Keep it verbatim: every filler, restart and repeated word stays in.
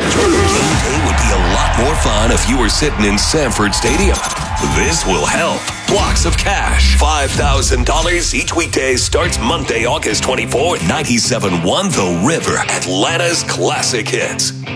Game day would be a lot more fun if you were sitting in Sanford Stadium. This will help. Blocks of cash. five thousand dollars each weekday starts Monday, August twenty-fourth. ninety-seven point one The River, Atlanta's classic hits.